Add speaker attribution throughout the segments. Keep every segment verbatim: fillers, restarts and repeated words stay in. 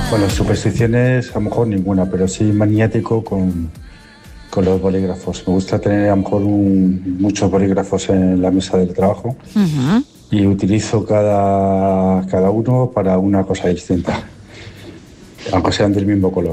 Speaker 1: Bueno, supersticiones a lo mejor ninguna, pero sí maniático con, con los bolígrafos. Me gusta tener a lo mejor un, muchos bolígrafos en la mesa del trabajo uh-huh. y utilizo cada, cada uno para una cosa distinta, aunque sean del mismo color.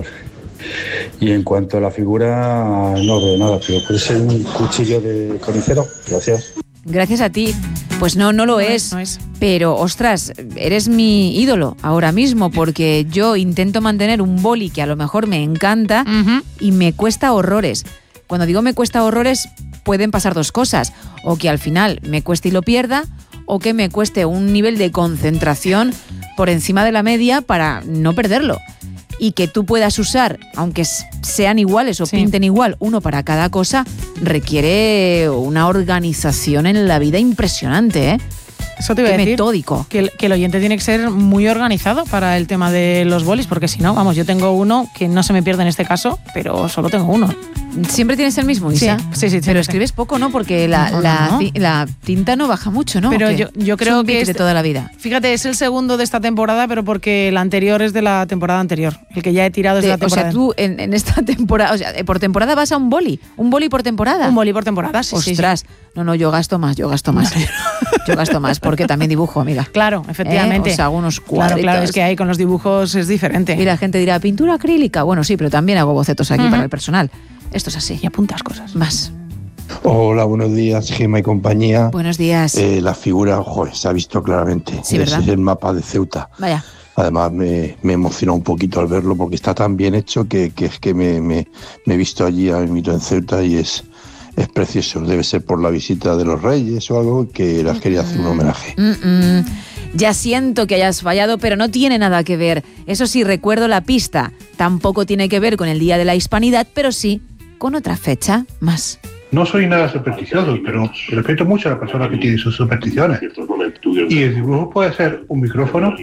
Speaker 1: Y en cuanto a la figura, no veo nada, pero puede ser un cuchillo de carnicero. Gracias.
Speaker 2: Gracias a ti. Pues no, no lo
Speaker 3: no
Speaker 2: es,
Speaker 3: es, no es.
Speaker 2: Pero, ostras, eres mi ídolo ahora mismo, porque yo intento mantener un boli que a lo mejor me encanta uh-huh. y me cuesta horrores. Cuando digo me cuesta horrores, pueden pasar dos cosas. O que al final me cueste y lo pierda, o que me cueste un nivel de concentración por encima de la media para no perderlo. Y que tú puedas usar, aunque sean iguales o sí. pinten igual, uno para cada cosa, requiere una organización en la vida impresionante, ¿eh?
Speaker 3: Eso te iba
Speaker 2: Qué
Speaker 3: a decir.
Speaker 2: Metódico.
Speaker 3: Que el, que el oyente tiene que ser muy organizado para el tema de los bolis, porque si no, vamos, yo tengo uno que no se me pierde en este caso, pero solo tengo uno.
Speaker 2: ¿Siempre tienes el mismo, Isa?
Speaker 3: Sí, sí, sí.
Speaker 2: Pero escribes poco, ¿no? Porque la, no, la, no, no. la tinta no baja mucho, ¿no?
Speaker 3: Pero yo, yo creo
Speaker 2: es
Speaker 3: que es
Speaker 2: de toda la vida.
Speaker 3: Fíjate, es el segundo de esta temporada, pero porque el anterior es de la temporada anterior. El que ya he tirado es de, de la temporada.
Speaker 2: O sea, tú en, en esta temporada, o sea, por temporada vas a un boli, un boli por temporada.
Speaker 3: Un boli por temporada, sí,
Speaker 2: Ostras,
Speaker 3: sí, sí.
Speaker 2: no, no, yo gasto más, yo gasto más. Yo gasto más porque también dibujo, amiga.
Speaker 3: Claro, efectivamente.
Speaker 2: ¿Eh? O sea, hago unos cuadritos.
Speaker 3: Claro, claro, es que ahí con los dibujos es diferente.
Speaker 2: Y la gente dirá, pintura acrílica. Bueno, sí, pero también hago bocetos aquí uh-huh. para el personal. Esto es así.
Speaker 3: Y apuntas cosas.
Speaker 2: Más.
Speaker 4: Hola, buenos días, Gemma y compañía.
Speaker 2: Buenos días.
Speaker 4: Eh, la figura, joder, se ha visto claramente.
Speaker 2: Sí,
Speaker 4: Ese
Speaker 2: ¿verdad?
Speaker 4: es el mapa de Ceuta.
Speaker 2: Vaya.
Speaker 4: Además, me, me emocionó un poquito al verlo porque está tan bien hecho que, que es que me, me, me he visto allí a mito en Ceuta y es, es precioso. Debe ser por la visita de los Reyes o algo que les quería hacer un homenaje.
Speaker 2: Mm-mm. Ya siento que hayas fallado, pero no tiene nada que ver. Eso sí, recuerdo la pista. Tampoco tiene que ver con el Día de la Hispanidad, pero sí con otra fecha más.
Speaker 5: No soy nada supersticioso, pero respeto mucho a las personas que tienen sus supersticiones. Y el dibujo puede ser un micrófono.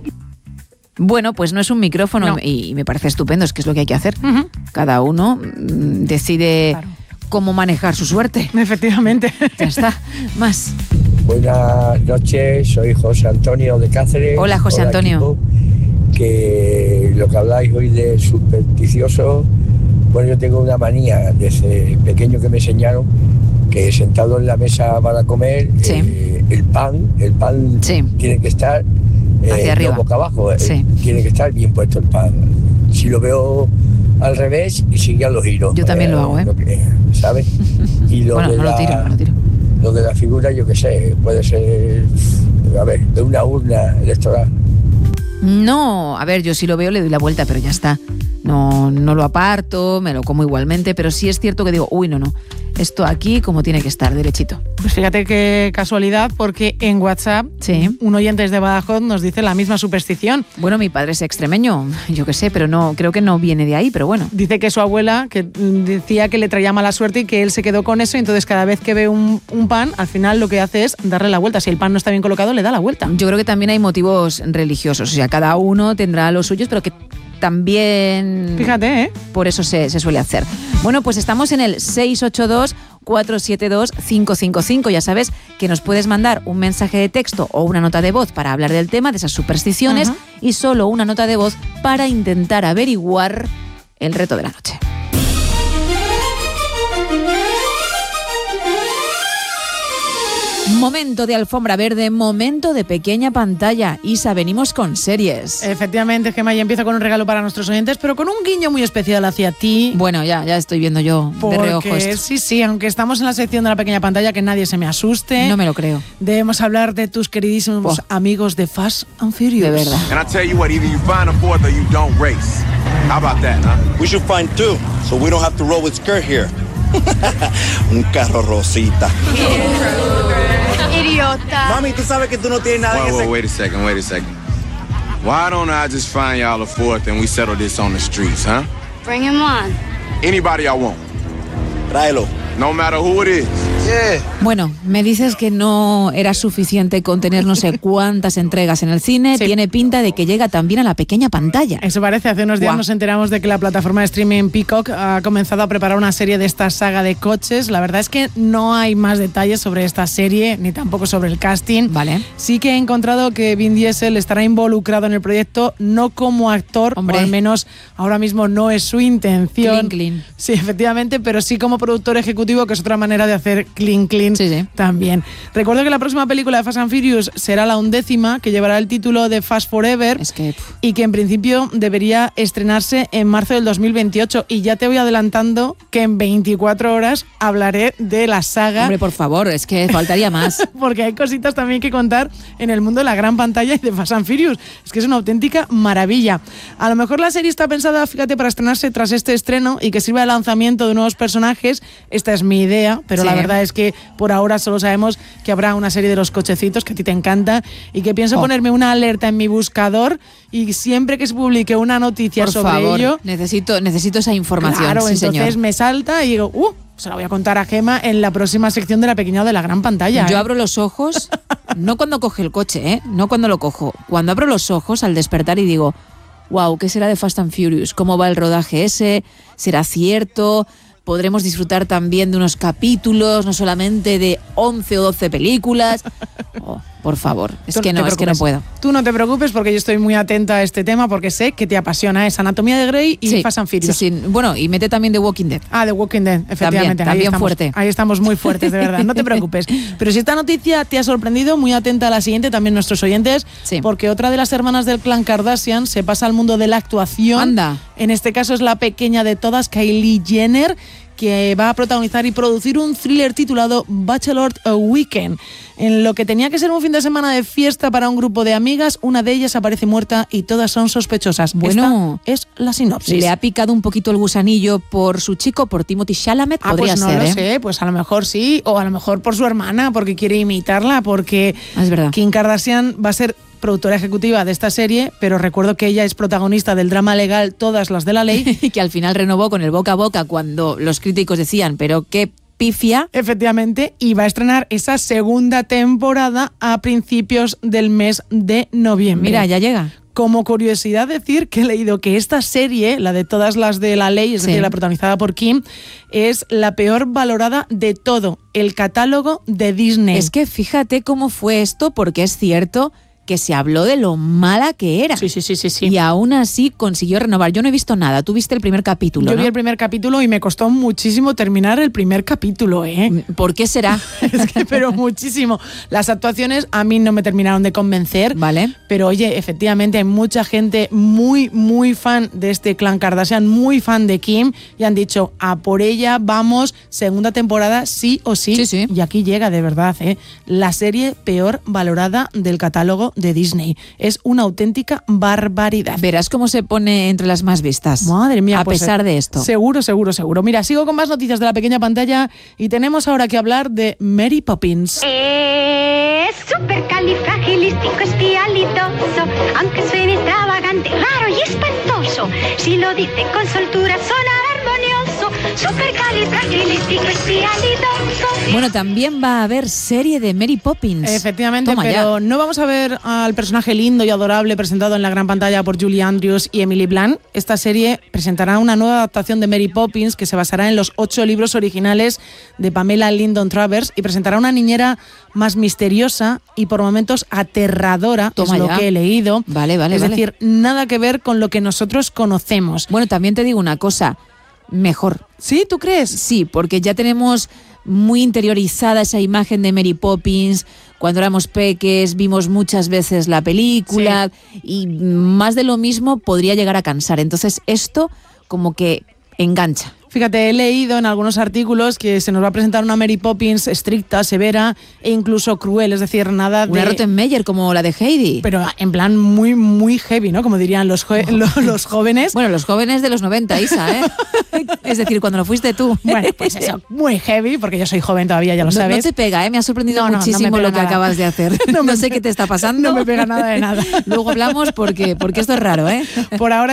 Speaker 2: Bueno, pues no es un micrófono no. y me parece estupendo, es que es lo que hay que hacer. Uh-huh. Cada uno mmm, decide claro. cómo manejar su suerte.
Speaker 3: Efectivamente.
Speaker 2: Ya está, más.
Speaker 6: Buenas noches, soy José Antonio de Cáceres.
Speaker 2: Hola, José
Speaker 6: Hola,
Speaker 2: Antonio.
Speaker 6: Equipo, que lo que habláis hoy de supersticioso, bueno, yo tengo una manía desde pequeño que me enseñaron que sentado en la mesa para comer,
Speaker 2: sí.
Speaker 6: eh, el pan, el pan
Speaker 2: sí.
Speaker 6: tiene que estar eh,
Speaker 2: hacia arriba,
Speaker 6: no boca abajo, eh,
Speaker 2: sí.
Speaker 6: tiene que estar bien puesto el pan. Si lo veo al revés, y sigue a los giros.
Speaker 2: Yo también eh, lo hago, ¿eh?
Speaker 6: Lo que, ¿sabes? Y lo
Speaker 2: bueno,
Speaker 6: de
Speaker 2: no
Speaker 6: la,
Speaker 2: lo tiro, no lo tiro.
Speaker 6: Lo de la figura, yo qué sé, puede ser, a ver, de una urna electoral.
Speaker 2: No, a ver, yo si lo veo le doy la vuelta, pero ya está. No, no lo aparto, me lo como igualmente, pero sí es cierto que digo, uy, no, no, esto aquí como tiene que estar, derechito.
Speaker 3: Pues fíjate qué casualidad, porque en WhatsApp
Speaker 2: sí.
Speaker 3: un oyente desde Badajoz nos dice la misma superstición.
Speaker 2: Bueno, mi padre es extremeño, yo qué sé, pero no, creo que no viene de ahí, pero bueno.
Speaker 3: Dice que su abuela que decía que le traía mala suerte y que él se quedó con eso, y entonces cada vez que ve un, un pan, al final lo que hace es darle la vuelta. Si el pan no está bien colocado, le da la vuelta.
Speaker 2: Yo creo que también hay motivos religiosos, o sea, cada uno tendrá los suyos, pero que también...
Speaker 3: Fíjate, ¿eh?
Speaker 2: Por eso se, se suele hacer. Bueno, pues estamos en el seis ocho dos, cuatro siete dos, cinco cinco cinco. Ya sabes que nos puedes mandar un mensaje de texto o una nota de voz para hablar del tema, de esas supersticiones, uh-huh. y solo una nota de voz para intentar averiguar el reto de la noche. Momento de alfombra verde, momento de pequeña pantalla. Isa, venimos con series.
Speaker 3: Efectivamente, Gemma, ya empiezo con un regalo para nuestros oyentes, pero con un guiño muy especial hacia ti.
Speaker 2: Bueno, ya, ya estoy viendo yo
Speaker 3: Porque,
Speaker 2: de reojo esto.
Speaker 3: Sí, sí, aunque estamos en la sección de la pequeña pantalla, que nadie se me asuste.
Speaker 2: No me lo creo.
Speaker 3: Debemos hablar de tus queridísimos oh. amigos de Fast and Furious.
Speaker 2: De verdad.
Speaker 7: And I tell you what, either you find a fourth or you don't race. How about that, huh?
Speaker 8: We should find two, so we don't have to roll with skirt here. Un carro rosita.
Speaker 9: Idiota.
Speaker 8: Mami, tú sabes que tú no tienes nada
Speaker 7: Wait,
Speaker 8: que
Speaker 7: wait, wait a second, wait a second. Why don't I just find y'all a fourth and we settle this on the streets, huh?
Speaker 9: Bring him on.
Speaker 7: Anybody I want.
Speaker 8: Tráelo.
Speaker 7: No matter who it is.
Speaker 2: Bueno, me dices que no era suficiente con tener no sé cuántas entregas en el cine. Sí. Tiene pinta de que llega también a la pequeña pantalla.
Speaker 3: Eso parece. Hace unos días
Speaker 2: Guau.
Speaker 3: nos enteramos de que la plataforma de streaming Peacock ha comenzado a preparar una serie de esta saga de coches. La verdad es que no hay más detalles sobre esta serie, ni tampoco sobre el casting.
Speaker 2: Vale.
Speaker 3: Sí que he encontrado que Vin Diesel estará involucrado en el proyecto, no como actor,
Speaker 2: Hombre.
Speaker 3: o al menos ahora mismo no es su intención.
Speaker 2: Clean, clean.
Speaker 3: Sí, efectivamente, pero sí como productor ejecutivo, que es otra manera de hacer clean, clean
Speaker 2: Sí, sí.
Speaker 3: también. Recuerdo que la próxima película de Fast and Furious será la undécima, que llevará el título de Fast Forever.
Speaker 2: Es que... pff.
Speaker 3: Y que en principio debería estrenarse en marzo del dos mil veintiocho. Y ya te voy adelantando que en veinticuatro horas hablaré de la saga.
Speaker 2: Hombre, por favor, es que faltaría más.
Speaker 3: Porque hay cositas también que contar en el mundo de la gran pantalla y de Fast and Furious. Es que es una auténtica maravilla. A lo mejor la serie está pensada, fíjate, para estrenarse tras este estreno y que sirva de lanzamiento de nuevos personajes. Esta es mi idea, pero
Speaker 2: Sí.
Speaker 3: la verdad es que por ahora solo sabemos que habrá una serie de los cochecitos que a ti te encanta y que pienso
Speaker 2: Oh.
Speaker 3: ponerme una alerta en mi buscador y siempre que se publique una noticia
Speaker 2: Por
Speaker 3: sobre
Speaker 2: favor,
Speaker 3: ello,
Speaker 2: necesito, necesito esa información.
Speaker 3: claro,
Speaker 2: sí,
Speaker 3: entonces
Speaker 2: señor.
Speaker 3: me salta y digo, uh, se la voy a contar a Gema en la próxima sección de La Pequeña o de la Gran Pantalla.
Speaker 2: Yo
Speaker 3: ¿eh?
Speaker 2: abro los ojos, no cuando coge el coche, ¿eh? No cuando lo cojo. Cuando abro los ojos al despertar y digo, wow, ¿qué será de Fast and Furious? ¿Cómo va el rodaje ese? ¿Será cierto? ¿Podremos disfrutar también de unos capítulos, no solamente de once o doce películas? Oh, por favor, es
Speaker 3: Tú
Speaker 2: que
Speaker 3: te
Speaker 2: no, es que no
Speaker 3: preocupes.
Speaker 2: puedo.
Speaker 3: Tú no te preocupes porque yo estoy muy atenta a este tema porque sé que te apasiona. Es Anatomía de Grey y
Speaker 2: Sí,
Speaker 3: Fast and Furious.
Speaker 2: sí, sí. Bueno, y mete también The Walking Dead.
Speaker 3: Ah, The Walking Dead, efectivamente.
Speaker 2: También,
Speaker 3: ahí
Speaker 2: también
Speaker 3: estamos,
Speaker 2: fuerte.
Speaker 3: Ahí estamos muy fuertes, de verdad. No te preocupes. Pero si esta noticia te ha sorprendido, muy atenta a la siguiente, también nuestros oyentes,
Speaker 2: Sí.
Speaker 3: porque otra de las hermanas del clan Kardashian se pasa al mundo de la actuación.
Speaker 2: Anda.
Speaker 3: En este caso es la pequeña de todas, Kylie Jenner, que va a protagonizar y producir un thriller titulado Bachelor Weekend. En lo que tenía que ser un fin de semana de fiesta para un grupo de amigas, una de ellas aparece muerta y todas son sospechosas.
Speaker 2: Bueno,
Speaker 3: Esta es la sinopsis.
Speaker 2: ¿Le ha picado un poquito el gusanillo por su chico, por Timothée Chalamet?
Speaker 3: Ah,
Speaker 2: Podría
Speaker 3: pues no
Speaker 2: ser,
Speaker 3: lo
Speaker 2: ¿eh?
Speaker 3: sé, pues a lo mejor sí, o a lo mejor por su hermana, porque quiere imitarla, porque
Speaker 2: Ah, es verdad.
Speaker 3: Kim Kardashian va a ser productora ejecutiva de esta serie, pero recuerdo que ella es protagonista del drama legal Todas las de la ley.
Speaker 2: Y que al final renovó con el boca a boca cuando los críticos decían, pero qué pifia.
Speaker 3: Efectivamente, y va a estrenar esa segunda temporada a principios del mes de noviembre.
Speaker 2: Mira, ya llega.
Speaker 3: Como curiosidad decir que he leído que esta serie, la de Todas las de la ley, es
Speaker 2: Sí.
Speaker 3: decir, la protagonizada por Kim, es la peor valorada de todo el catálogo de Disney.
Speaker 2: Es que fíjate cómo fue esto, porque es cierto que se habló de lo mala que era.
Speaker 3: Sí, sí, sí, sí, sí.
Speaker 2: Y aún así consiguió renovar. Yo no he visto nada. Tú viste el primer capítulo,
Speaker 3: Yo
Speaker 2: ¿no?
Speaker 3: vi el primer capítulo y me costó muchísimo terminar el primer capítulo, ¿eh?
Speaker 2: ¿Por qué será?
Speaker 3: Es que, pero muchísimo. Las actuaciones a mí no me terminaron de convencer.
Speaker 2: Vale.
Speaker 3: Pero oye, efectivamente hay mucha gente muy, muy fan de este clan Kardashian, muy fan de Kim, y han dicho, a por ella vamos, segunda temporada sí o sí.
Speaker 2: Sí, sí.
Speaker 3: Y aquí llega de verdad, ¿eh? La serie peor valorada del catálogo de Disney. Es una auténtica barbaridad.
Speaker 2: Verás cómo se pone entre las más vistas.
Speaker 3: Madre mía,
Speaker 2: A
Speaker 3: pues,
Speaker 2: pesar de esto.
Speaker 3: Seguro, seguro, seguro. Mira, sigo con más noticias de la pequeña pantalla y tenemos ahora que hablar de Mary Poppins.
Speaker 9: Es supercalifragilisticoespialidoso, aunque suene extravagante, raro y espantoso. Si lo dice con soltura sonará armonioso. Supercalifragilisticoespialidoso.
Speaker 2: Bueno, también va a haber serie de Mary Poppins.
Speaker 3: Efectivamente,
Speaker 2: Toma
Speaker 3: pero
Speaker 2: ya.
Speaker 3: no vamos a ver al personaje lindo y adorable presentado en la gran pantalla por Julie Andrews y Emily Blunt. Esta serie presentará una nueva adaptación de Mary Poppins que se basará en los ocho libros originales de Pamela Lyndon Travers y presentará una niñera más misteriosa y por momentos aterradora,
Speaker 2: Toma
Speaker 3: es lo
Speaker 2: ya.
Speaker 3: que he leído.
Speaker 2: Vale, vale,
Speaker 3: Es
Speaker 2: vale.
Speaker 3: decir, nada que ver con lo que nosotros conocemos.
Speaker 2: Bueno, también te digo una cosa. Mejor.
Speaker 3: ¿Sí? ¿Tú crees?
Speaker 2: Sí, porque ya tenemos muy interiorizada esa imagen de Mary Poppins. Cuando éramos peques vimos muchas veces la película y más de lo mismo podría llegar a cansar. Entonces esto como que engancha.
Speaker 3: Fíjate, he leído en algunos artículos que se nos va a presentar una Mary Poppins estricta, severa e incluso cruel, es decir, nada de...
Speaker 2: Una Rottenmeier como la de Heidi.
Speaker 3: Pero en plan muy, muy heavy, ¿no? Como dirían los, jo- los, los jóvenes.
Speaker 2: Bueno, los jóvenes de los noventa, Isa, ¿eh? Es decir, cuando lo fuiste tú.
Speaker 3: Bueno, pues eso, muy heavy, porque yo soy joven todavía, ya lo
Speaker 2: No,
Speaker 3: sabes.
Speaker 2: no te pega, ¿eh? Me ha sorprendido
Speaker 3: No, no, no me
Speaker 2: muchísimo
Speaker 3: pega
Speaker 2: lo que
Speaker 3: nada.
Speaker 2: acabas de hacer.
Speaker 3: No
Speaker 2: No,
Speaker 3: me
Speaker 2: sé
Speaker 3: pega-
Speaker 2: qué te está pasando.
Speaker 3: No me pega nada de nada.
Speaker 2: Luego hablamos porque, porque esto es raro, ¿eh?
Speaker 3: Por ahora